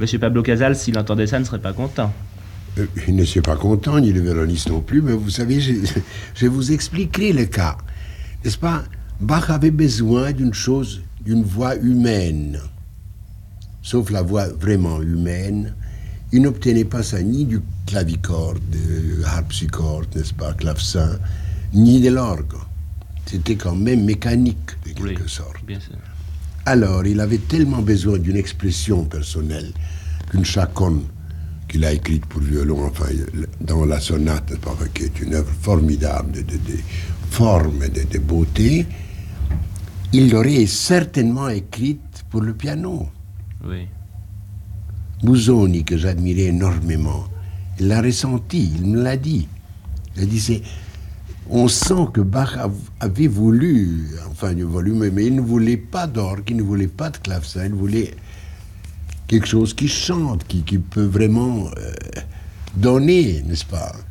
Monsieur Pablo Casals, s'il entendait ça, ne serait pas content. Il ne serait pas content, ni le violoniste non plus, mais vous savez, je vous expliquerai le cas. N'est-ce pas? Bach avait besoin d'une chose, d'une voix humaine. Sauf la voix vraiment humaine, il n'obtenait pas ça ni du clavicorde, harpsichord, n'est-ce pas, clavecin, ni de l'orgue. C'était quand même mécanique, de quelque sorte. Bien sûr. Alors, il avait tellement besoin d'une expression personnelle qu'une chaconne qu'il a écrite pour violon, enfin, dans la sonate, n'est-ce pas, qui est une œuvre formidable de forme et de beauté, il l'aurait certainement écrite pour le piano. Oui. Busoni, que j'admirais énormément, il l'a ressenti, il me l'a dit. Il a dit, on sent que Bach avait voulu, enfin, du volume, mais il ne voulait pas d'orgue, il ne voulait pas de clavecin, il voulait quelque chose qui chante, qui peut vraiment donner, n'est-ce pas?